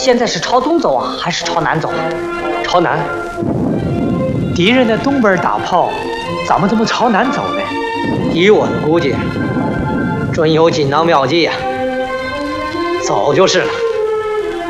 现在是朝东走啊，还是朝南走啊？ 朝南。敌人的东边打炮，咱们怎么朝南走呢？ 依我的估计，准有锦囊妙计呀。走就是了。